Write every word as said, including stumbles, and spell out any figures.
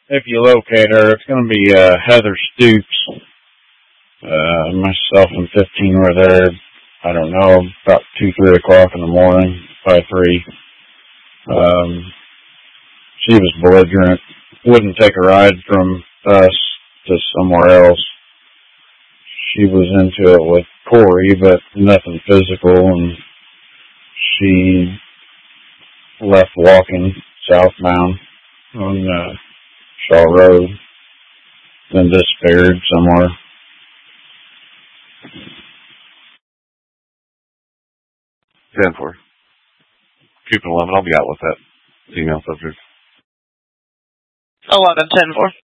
if you locate her, it's going to be uh, Heather Stoops. Uh, myself and fifteen were there, I don't know, about two, three o'clock in the morning, probably three. Um, she was belligerent, wouldn't take a ride from us to somewhere else. She was into it with Corey, but nothing physical, and she left walking southbound on uh, Shaw Road, then disappeared somewhere. ten four. Keep it eleven. I'll be out with that female subject. eleven, ten four.